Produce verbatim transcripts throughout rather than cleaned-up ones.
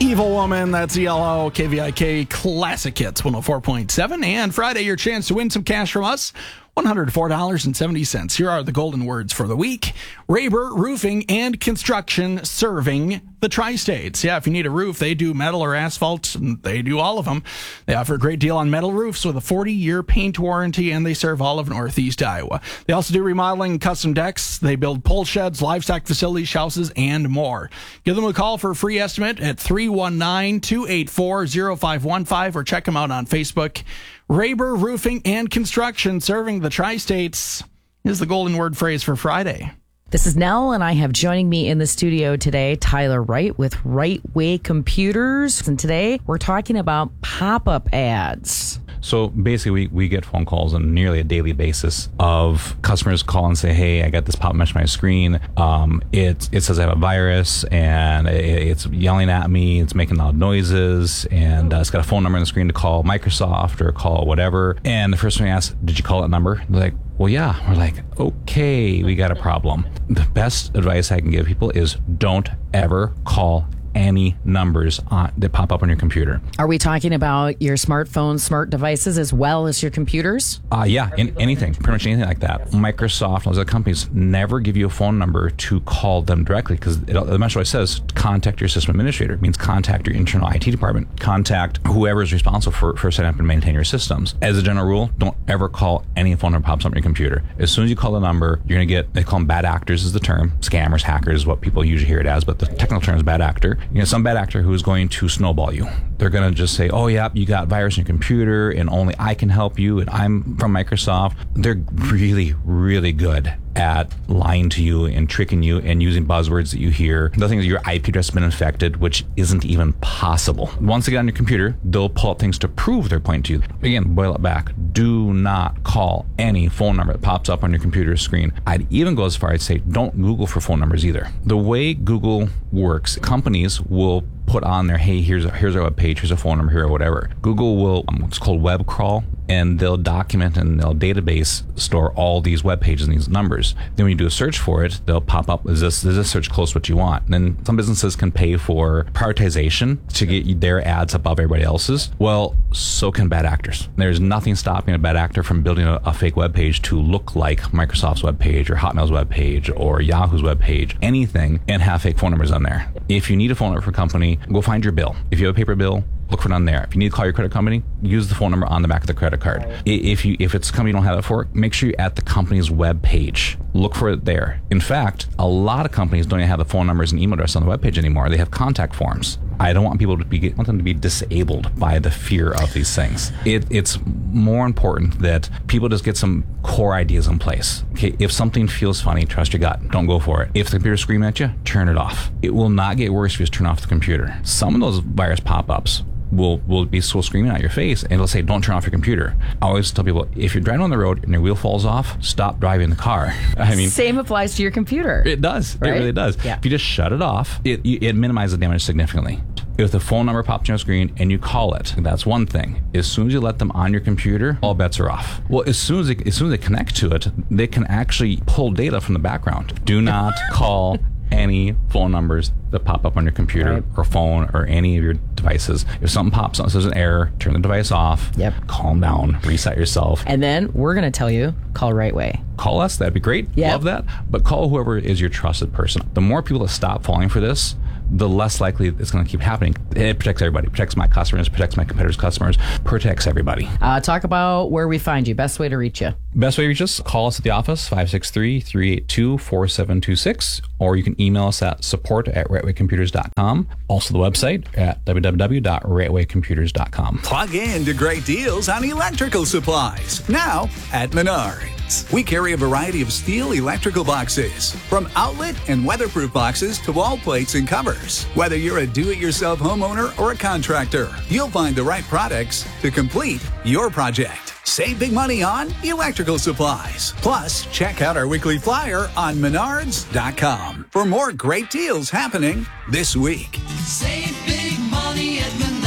Evil Woman, that's E L O, K V I K Classic Hits one oh four point seven. And Friday, your chance to win some cash from us, one hundred four dollars and seventy cents. Here are the golden words for the week. Raber Roofing and Construction, serving the tri-states. Yeah, if you need a roof, they do metal or asphalt, and they do all of them. They offer a great deal on metal roofs with a forty-year paint warranty, and they serve all of Northeast Iowa. They also do remodeling and custom decks. They build pole sheds, livestock facilities, houses, and more. Give them a call for a free estimate at three one nine, two eight four, zero five one five or check them out on Facebook. Raber Roofing and Construction, serving the tri-states, is the golden word phrase for Friday. This is Nell, and I have joining me in the studio today Tyler Wright with Right Way Computers. And today we're talking about pop-up ads. So basically, we, we get phone calls on nearly a daily basis of customers call and say, hey, I got this pop-up message on my screen. Um, it, it says I have a virus, and it, it's yelling at me. It's making loud noises, and uh, it's got a phone number on the screen to call Microsoft or call whatever. And the first thing we ask, did you call that number? They're like, well, yeah. We're like, okay, we got a problem. The best advice I can give people is don't ever call any numbers on, that pop up on your computer. Are we talking about your smartphones, smart devices, as well as your computers? Uh, yeah, in, anything, pretty much anything like that. Microsoft and those other companies never give you a phone number to call them directly, because the message always says contact your system administrator. It means contact your internal I T department, contact whoever is responsible for, for setting up and maintaining your systems. As a general rule, don't ever call any phone number pops up on your computer. As soon as you call the number, you're going to get, they call them bad actors is the term. Scammers, hackers is what people usually hear it as, but the technical term is bad actor. You know, some bad actor who is going to snowball you. They're going to just say, oh, yeah, you got virus in your computer and only I can help you and I'm from Microsoft. They're really, really good at lying to you and tricking you and using buzzwords that you hear. The thing is your I P address has been infected, which isn't even possible. Once they get on your computer, they'll pull up things to prove their point to you. Again, boil it back. Do not call any phone number that pops up on your computer screen. I'd even go as far as say, don't Google for phone numbers either. The way Google works, companies will put on there, hey, here's a, here's our web page, here's a phone number here or whatever. Google will, um, what's called web crawl, and they'll document and they'll database store all these web pages and these numbers. Then when you do a search for it, they'll pop up, is this, is this search close to what you want? And then some businesses can pay for prioritization to get their ads above everybody else's. Well, so can bad actors. There's nothing stopping a bad actor from building a, a fake web page to look like Microsoft's web page or Hotmail's web page or Yahoo's web page, anything, and have fake phone numbers on there. If you need a phone number for a company, go find your bill. If you have a paper bill, look for it on there. If you need to call your credit company, use the phone number on the back of the credit card. If you if it's a company you don't have it for, make sure you're at the company's web page. Look for it there. In fact, a lot of companies don't even have the phone numbers and email address on the web page anymore. They have contact forms. I don't want people to be I want them to be disabled by the fear of these things. It, it's more important that people just get some core ideas in place. Okay, if something feels funny, trust your gut. Don't go for it. If the computer's screaming at you, turn it off. It will not get worse if you just turn off the computer. Some of those virus pop-ups will will be so screaming at your face, and it'll say, don't turn off your computer. I always tell people, if you're driving on the road and your wheel falls off, stop driving the car. I mean, same applies to your computer. It does. Right? It really does. Yeah. If you just shut it off, it, it minimizes the damage significantly. If the phone number pops on your screen and you call it, that's one thing. As soon as you let them on your computer, all bets are off. Well, as soon as they, as soon as they connect to it, they can actually pull data from the background. Do not call any phone numbers that pop up on your computer right. or phone or any of your devices. If something pops up, says an error, turn the device off, yep. calm down, reset yourself. And then we're going to tell you, call Right Way. Call us, that'd be great. Yep. Love that. But call whoever is your trusted person. The more people that stop falling for this, the less likely it's going to keep happening. It protects everybody. It protects my customers, protects my competitors' customers, protects everybody. Uh, talk about where we find you. Best way to reach you. Best way to reach us, call us at the office, five six three, three eight two, four seven two six, or you can email us at support at right way computers dot com. Also the website at w w w dot right way computers dot com. Plug in to great deals on electrical supplies, now at Menards. We carry a variety of steel electrical boxes, from outlet and weatherproof boxes to wall plates and covers. Whether you're a do-it-yourself homeowner or a contractor, you'll find the right products to complete your project. Save big money on electrical supplies. Plus, check out our weekly flyer on menards dot com for more great deals happening this week. Save big money at Menards.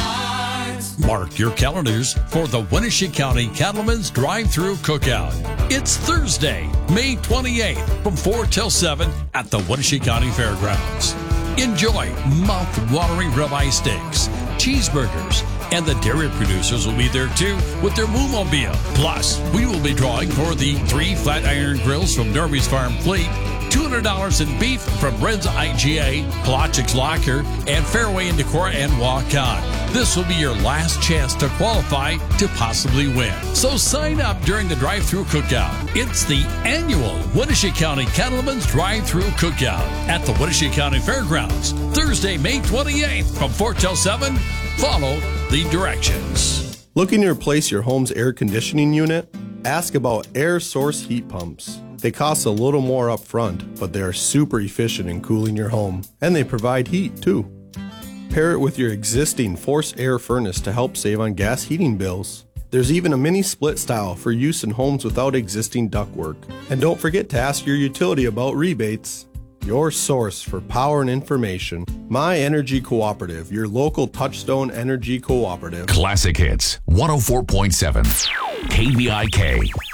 Mark your calendars for the Wenatchee County Cattlemen's Drive-Thru Cookout. It's Thursday, May twenty-eighth from four till seven at the Wenatchee County Fairgrounds. Enjoy mouth-watering ribeye steaks, cheeseburgers, and the dairy producers will be there too with their Moomobile. Plus, we will be drawing for the three flat iron grills from Norby's Farm Fleet, two hundred dollars in beef from Red's I G A, Pelagics Locker, and Fairway and Decor and Walk On. This will be your last chance to qualify to possibly win. So sign up during the drive-through cookout. It's the annual Winnebago County Cattlemen's Drive-Through Cookout at the Winnebago County Fairgrounds, Thursday, May twenty-eighth from four till seven. Follow the directions. Looking to replace your home's air conditioning unit? Ask about Air Source heat pumps. They cost a little more up front, but they are super efficient in cooling your home, and they provide heat too. Pair it with your existing forced air furnace to help save on gas heating bills. There's even a mini split style for use in homes without existing ductwork. And don't forget to ask your utility about rebates. Your source for power and information, My Energy Cooperative, your local Touchstone Energy Cooperative. Classic Hits, one oh four point seven, K V I K.